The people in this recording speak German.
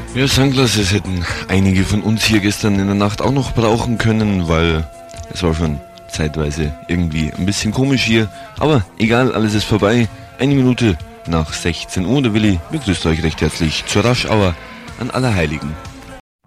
Ja, Sunglasses hätten einige von uns hier gestern in der Nacht auch noch brauchen können, weil es war schon zeitweise irgendwie ein bisschen komisch hier. Aber egal, alles ist vorbei. 1 Minute nach 16 Uhr. Der Willi begrüßt euch recht herzlich zur Rush Hour an Allerheiligen.